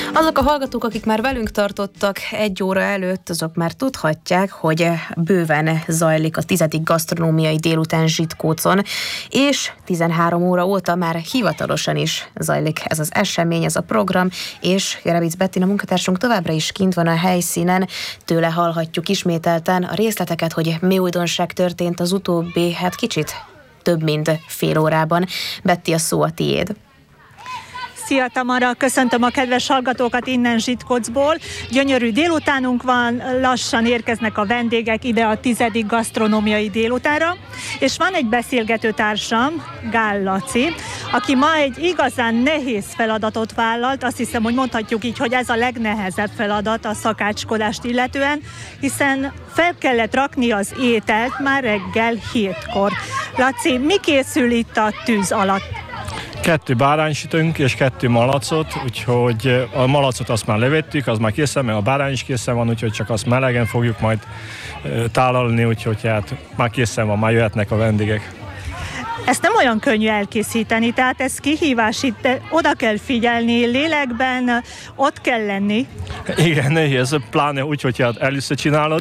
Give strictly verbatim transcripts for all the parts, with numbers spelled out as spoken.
Azok a hallgatók, akik már velünk tartottak egy óra előtt, azok már tudhatják, hogy bőven zajlik a tizedik gasztronómiai délután Zsitkócon, és tizenhárom óra óta már hivatalosan is zajlik ez az esemény, ez a program, és Gerebic Bettina munkatársunk továbbra is kint van a helyszínen, tőle hallhatjuk ismételten a részleteket, hogy mi újdonság történt az utóbbi, hát kicsit több mint fél órában. Betty, a szó a tiéd. Szia Tamara, köszöntöm a kedves hallgatókat innen Zsitkócból. Gyönyörű délutánunk van, lassan érkeznek a vendégek ide a tizedik gasztronómiai délutánra, és van egy beszélgető társam, Gál Laci, aki ma egy igazán nehéz feladatot vállalt, azt hiszem, hogy mondhatjuk így, hogy ez a legnehezebb feladat a szakácskodást illetően, hiszen fel kellett rakni az ételt már reggel hétkor. Laci, mi készül itt a tűz alatt? Kettő báránysütünk és kettő malacot, úgyhogy a malacot azt már levettük, az már készen, mert a bárány is készen van, úgyhogy csak azt melegen fogjuk majd tálalni, úgyhogy hát már készen van, már jöhetnek a vendégek. Ezt nem olyan könnyű elkészíteni, tehát ez kihívás, itt oda kell figyelni, lélekben ott kell lenni. Igen, nehéz, pláne úgy, hogyha először csinálod,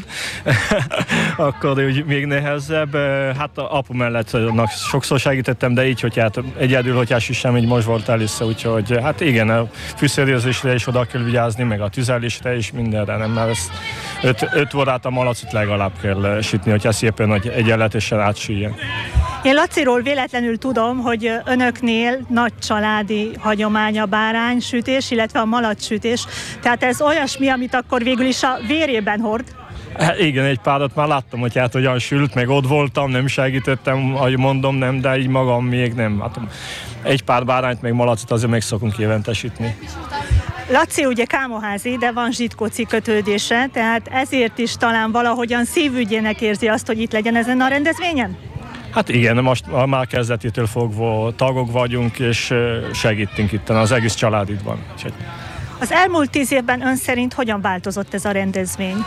akkor úgy még nehezebb. Hát apu mellett sokszor segítettem, de így, hogy hát egyedül, hogyha sem így most volt először, úgyhogy hát igen, a fűszerérzésre is oda kell vigyázni, meg a tüzelésre is, mindenre, nem, mert ezt öt, öt órát a malacot legalább kell sütni, hogyha szépen hogy egyenletesen átsüljen. Én Laciról véletlenül tudom, hogy önöknél nagy családi hagyomány a báránysütés, illetve a malacsütés. Tehát ez olyasmi, amit akkor végül is a vérében hord? Hát igen, egy párat már láttam, hogy hát hogyan sült, meg ott voltam, nem segítettem, ahogy mondom, nem, de így magam még nem. Hát egy pár bárányt, meg malacot azért meg szokunk évente sütni. Laci ugye kámoházi, de van zsitkóci kötődése, tehát ezért is talán valahogyan szívügyének érzi azt, hogy itt legyen ezen a rendezvényen? Hát igen, most már kezdetétől fogva tagok vagyunk, és segítünk itt az egész családidban. Az elmúlt tíz évben ön szerint hogyan változott ez a rendezvény?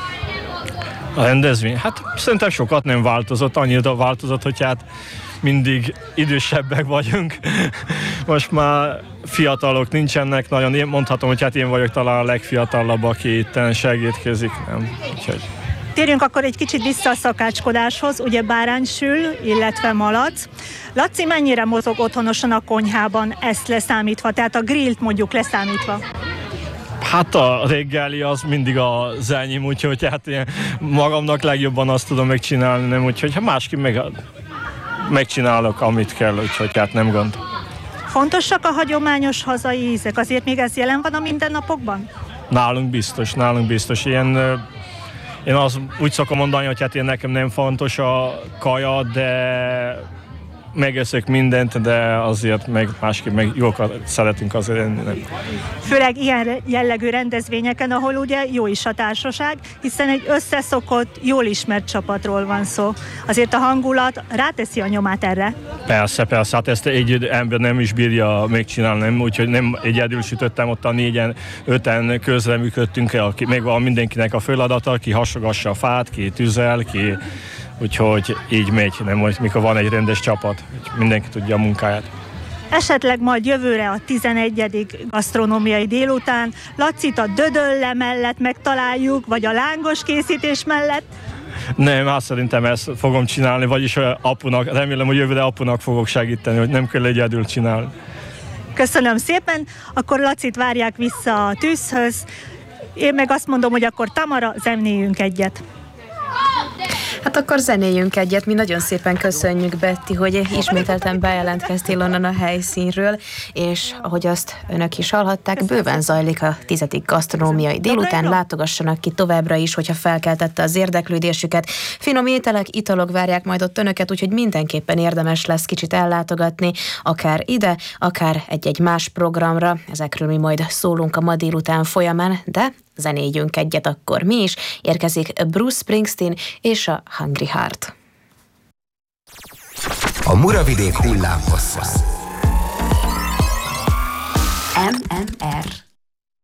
A rendezvény? Hát szerintem sokat nem változott, annyira változott, hogy hát mindig idősebbek vagyunk. Most már fiatalok nincsenek, nagyon én mondhatom, hogy hát én vagyok talán a legfiatalabb, aki itt segítkezik. Nem? Úgyhogy... Térjünk akkor egy kicsit vissza a szakácskodáshoz, ugye báránysül, illetve malac. Laci, mennyire mozog otthonosan a konyhában, ezt leszámítva, tehát a grillt mondjuk leszámítva? Hát a reggeli az mindig az enyém, úgyhogy hát én magamnak legjobban azt tudom megcsinálni, nem, úgyhogy ha másképp meg, megcsinálok, amit kell, úgyhogy hát nem gond. Fontosak a hagyományos hazai ízek, azért még ez jelen van a mindennapokban? Nálunk biztos, nálunk biztos. Ilyen, én azt úgy szokom mondani, hogy hát én nekem nem fontos a kaja, de megeszek mindent, de azért meg másképp meg jókat szeretünk azért enni. Nem. Főleg ilyen jellegű rendezvényeken, ahol ugye jó is a társaság, hiszen egy összeszokott, jól ismert csapatról van szó. Azért a hangulat ráteszi a nyomát erre. Persze, persze, hát ezt egy ember nem is bírja megcsinálni, nem, úgyhogy nem egyedül sütöttem, ott a négyen, öten közreműködtünk el, meg van mindenkinek a feladata, ki hasogassa a fát, ki tüzel, ki... Úgyhogy így megy, nem, hogy mikor van egy rendes csapat, hogy mindenki tudja a munkáját. Esetleg majd jövőre a tizenegyedik gasztronómiai délután Lacit a dödölle mellett megtaláljuk, vagy a lángos készítés mellett? Nem, hát szerintem ezt fogom csinálni, vagyis apunak, remélem, hogy jövőre apunak fogok segíteni, hogy nem kell egyedül csinálni. Köszönöm szépen, akkor Lacit várják vissza a tűzhöz, én meg azt mondom, hogy akkor Tamara, zenéljünk egyet. Hát akkor zenéljünk egyet, mi nagyon szépen köszönjük, Betty, hogy ismételten bejelentkeztél onnan a helyszínről, és ahogy azt önök is hallhatták, bőven zajlik a tizedik gasztronómiai délután, látogassanak ki továbbra is, hogyha felkeltette az érdeklődésüket. Finom ételek, italok várják majd ott önöket, úgyhogy mindenképpen érdemes lesz kicsit ellátogatni, akár ide, akár egy-egy más programra, ezekről mi majd szólunk a ma délután folyamán, de zenéljünk egyet akkor mi is. Érkezik Bruce Springsteen és a Hungry Heart. A Muravidék hullámhossza. em em er